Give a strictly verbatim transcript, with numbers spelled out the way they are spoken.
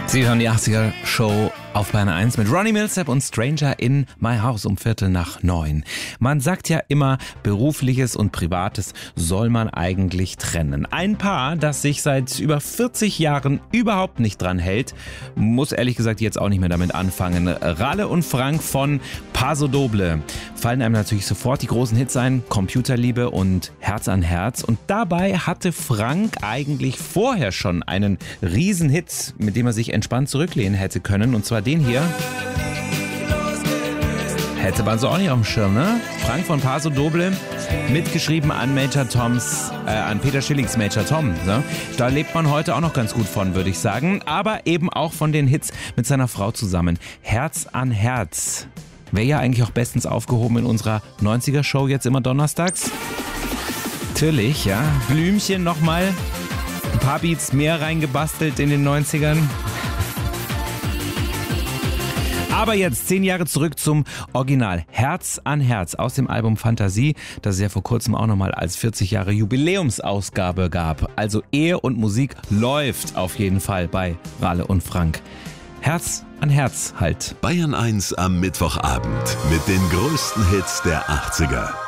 Sie hören die achtziger-Show auf Bayern eins mit Ronnie Milsap und Stranger in My House um Viertel nach neun. Man sagt ja immer, Berufliches und Privates soll man eigentlich trennen. Ein Paar, das sich seit über vierzig Jahren überhaupt nicht dran hält, muss ehrlich gesagt jetzt auch nicht mehr damit anfangen. Ralle und Frank von Paso Doble. Fallen einem natürlich sofort die großen Hits ein, Computerliebe und Herz an Herz. Und dabei hatte Frank eigentlich vorher schon einen Riesenhit, mit dem er sich entspannt zurücklehnen hätte können. Und zwar den hier. Hätte man so auch nicht auf dem Schirm, ne? Frank von Paso Doble, mitgeschrieben an Major Toms, äh, an Peter Schillings Major Tom. So. Da lebt man heute auch noch ganz gut von, würde ich sagen. Aber eben auch von den Hits mit seiner Frau zusammen. Herz an Herz. Wäre ja eigentlich auch bestens aufgehoben in unserer neunziger-Show, jetzt immer donnerstags. Natürlich, ja. Blümchen nochmal. Ein paar Beats mehr reingebastelt in den neunzigern. Aber jetzt zehn Jahre zurück zum Original Herz an Herz aus dem Album Fantasie, das es ja vor kurzem auch nochmal als vierzig Jahre Jubiläumsausgabe gab. Also Ehe und Musik läuft auf jeden Fall bei Ralle und Frank. Herz an Herz halt. Bayern eins am Mittwochabend mit den größten Hits der achtziger.